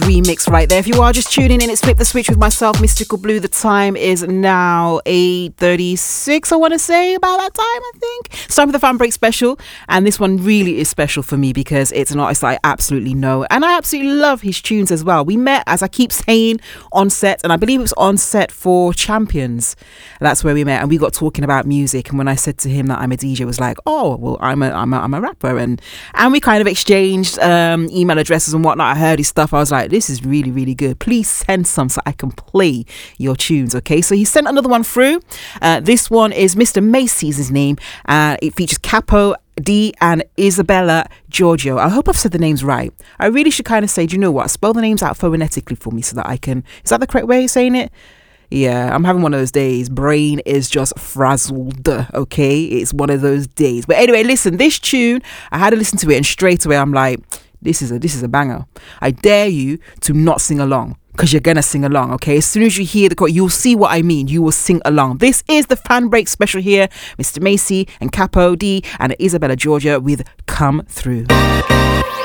Remix right there. If you are just tuning in, it's Flip the Switch with myself, Mystical Blue. The time is now 8:36, I want to say, about that time, I think. It's time for the Fan Break special, and this one really is special for me because it's an artist that I absolutely know, and I absolutely love his tunes as well. We met, as I keep saying, on set, and I believe it was on set for Champions. That's where we met, and we got talking about music, and when I said to him that I'm a DJ, it was like, oh, well, I'm a rapper, and we kind of exchanged email addresses and whatnot. I heard his stuff. I was like, this is really, really good. Please send some so I can play your tunes, okay? So he sent another one through. This one is Mr. Macy's his name. It features Capo D and Isabella Giorgio. I hope I've said the names right. I really should kind of say, do you know what? Spell the names out phonetically for me so that I can... Is that the correct way of saying it? Yeah, I'm having one of those days. Brain is just frazzled, okay? It's one of those days. But anyway, listen, this tune, I had to listen to it and straight away I'm like... This is a banger. I dare you to not sing along because you're going to sing along, okay? As soon as you hear the chord, you'll see what I mean. You will sing along. This is the Fan Break special here. Mr. Macy and Capo D and Isabella Giorgio with Come Through.